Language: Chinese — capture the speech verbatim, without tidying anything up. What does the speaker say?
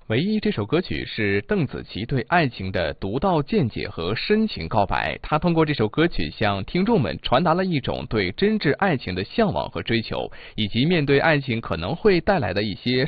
唯一这首歌曲是邓紫棋对爱情的独到见解和深情告白，她通过这首歌曲向听众们传达了一种对真挚爱情的向往和追求，以及面对爱情可能会带来的一些